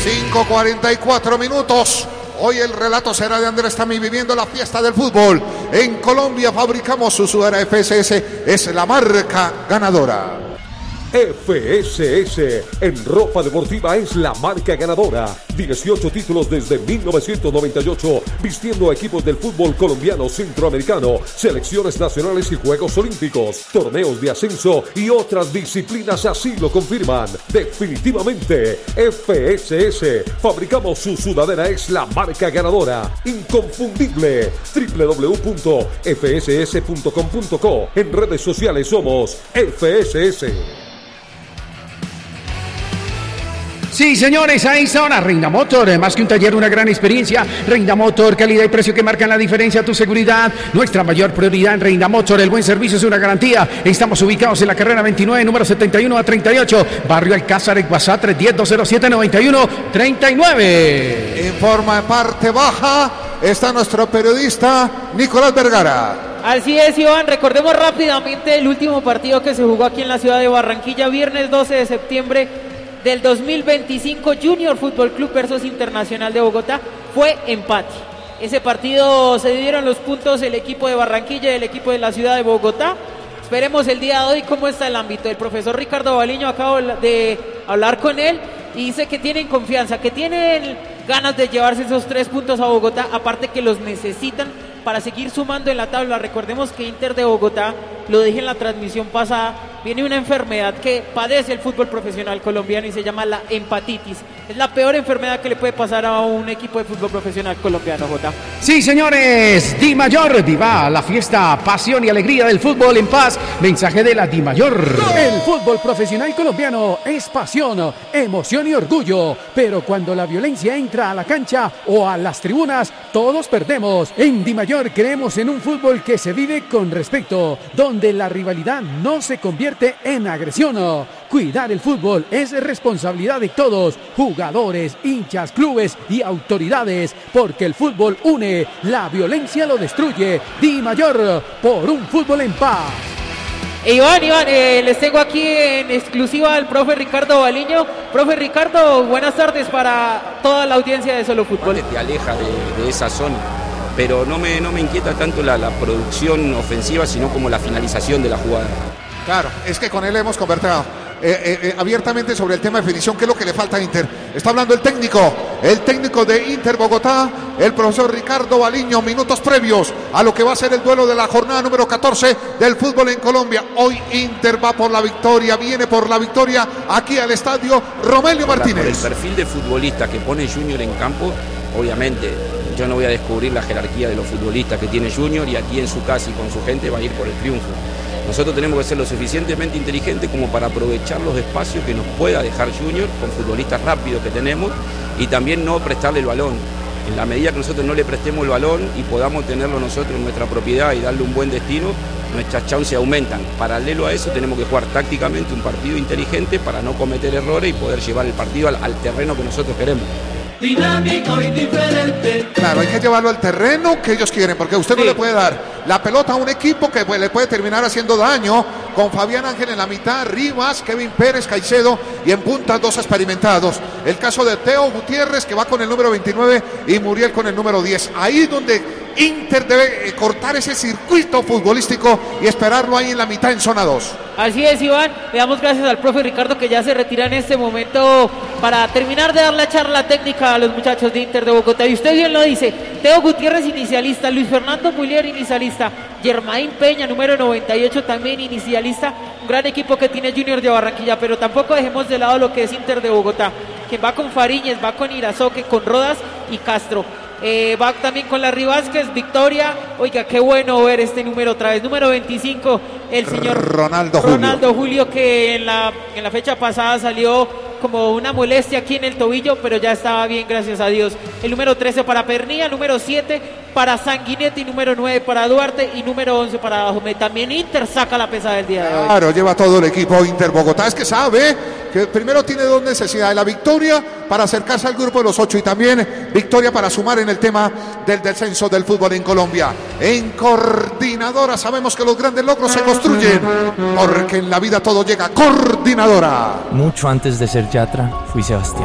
5:44 minutos. Hoy el relato será de Andrés Tami viviendo la fiesta del fútbol. En Colombia fabricamos su sudadera FSS, es la marca ganadora. FSS en ropa deportiva es la marca ganadora. 18 títulos desde 1998, vistiendo a equipos del fútbol colombiano, centroamericano, selecciones nacionales y Juegos Olímpicos, torneos de ascenso y otras disciplinas así lo confirman. Definitivamente, FSS, fabricamos su sudadera, es la marca ganadora. Inconfundible. www.fss.com.co. En redes sociales somos FSS. Sí, señores, ahí está ahora Reina Motor, más que un taller, una gran experiencia. Reina Motor, calidad y precio que marcan la diferencia, tu seguridad, nuestra mayor prioridad en Reina Motor, el buen servicio es una garantía. Estamos ubicados en la carrera 29, número 71 a 38, barrio Alcázar, en WhatsApp 310-207-91-39. En forma de parte baja está nuestro periodista Nicolás Vergara. Así es, Iván, recordemos rápidamente el último partido que se jugó aquí en la ciudad de Barranquilla, viernes 12 de septiembre del 2025, Junior Fútbol Club versus Internacional de Bogotá, fue empate. Ese partido se dieron los puntos el equipo de Barranquilla y el equipo de la ciudad de Bogotá. Esperemos el día de hoy cómo está el ámbito. El profesor Ricardo Baliño, acabo de hablar con él y dice que tienen confianza, que tienen ganas de llevarse esos 3 puntos a Bogotá, aparte que los necesitan para seguir sumando en la tabla. Recordemos que Inter de Bogotá, lo dije en la transmisión pasada, viene una enfermedad que padece el fútbol profesional colombiano y se llama la empatitis. Es la peor enfermedad que le puede pasar a un equipo de fútbol profesional colombiano, Jota. Sí, señores, Di Mayor, viva la fiesta, pasión y alegría del fútbol en paz. Mensaje de la Di Mayor. El fútbol profesional colombiano es pasión, emoción y orgullo, pero cuando la violencia entra a la cancha o a las tribunas, todos perdemos. En Di Mayor creemos en un fútbol que se vive con respeto, donde la rivalidad no se convierte en agresión. Cuidar el fútbol es responsabilidad de todos, jugadores, hinchas, clubes y autoridades, porque el fútbol une, la violencia lo destruye. Di Mayor, por un fútbol en paz. Iván, les tengo aquí en exclusiva al profe Ricardo Baliño. Profe Ricardo, buenas tardes para toda la audiencia de Solo Fútbol. Te aleja de esa zona, pero no me inquieta tanto la producción ofensiva, sino como la finalización de la jugada. Claro, es que con él hemos conversado abiertamente sobre el tema de definición, que es lo que le falta a Inter. Está hablando el técnico de Inter Bogotá, el profesor Ricardo Baliño, minutos previos a lo que va a ser el duelo de la jornada número 14 del fútbol en Colombia. Hoy Inter va por la victoria, viene por la victoria aquí al estadio Romelio Martínez. Por el perfil de futbolista que pone Junior en campo, obviamente yo no voy a descubrir la jerarquía de los futbolistas que tiene Junior, y aquí en su casa y con su gente va a ir por el triunfo. Nosotros tenemos que ser lo suficientemente inteligentes como para aprovechar los espacios que nos pueda dejar Junior con futbolistas rápidos que tenemos, y también no prestarle el balón. En la medida que nosotros no le prestemos el balón y podamos tenerlo nosotros en nuestra propiedad y darle un buen destino, nuestras chances aumentan. Paralelo a eso tenemos que jugar tácticamente un partido inteligente para no cometer errores y poder llevar el partido al terreno que nosotros queremos. Dinámico y diferente. Claro, hay que llevarlo al terreno que ellos quieren, porque usted no le puede dar la pelota a un equipo que le puede terminar haciendo daño, con Fabián Ángel en la mitad, Rivas, Kevin Pérez, Caicedo, y en punta 2 experimentados. El caso de Teo Gutiérrez, que va con el número 29, y Muriel con el número 10. Ahí es donde Inter debe cortar ese circuito futbolístico y esperarlo ahí en la mitad, en zona 2. Así es, Iván, le damos gracias al profe Ricardo, que ya se retira en este momento para terminar de dar la charla técnica a los muchachos de Inter de Bogotá. Y usted bien lo dice, Teo Gutiérrez inicialista, Luis Fernando Mulier inicialista, Germain Peña número 98 también inicialista. Un gran equipo que tiene Junior de Barranquilla, pero tampoco dejemos de lado lo que es Inter de Bogotá, que va con Fariñez, va con Irazoque, con Rodas y Castro. Va también con Larry Vázquez, Victoria. Oiga, qué bueno ver este número otra vez, número 25, el señor Ronaldo Julio, que en la fecha pasada salió como una molestia aquí en el tobillo, pero ya estaba bien, gracias a Dios. El número 13 para Pernilla, número 7 para Sanguinetti, número 9 para Duarte y número 11 para Dajomé. También Inter saca la pesada del día de hoy. Claro, lleva todo el equipo Inter Bogotá. Es que sabe que primero tiene 2 necesidades: la victoria para acercarse al grupo de los 8 y también victoria para sumar en el tema del descenso del fútbol en Colombia. En Coordinadora sabemos que los grandes logros se construyen, porque en la vida todo llega. Coordinadora. Mucho antes de ser Yatra, fui Sebastián.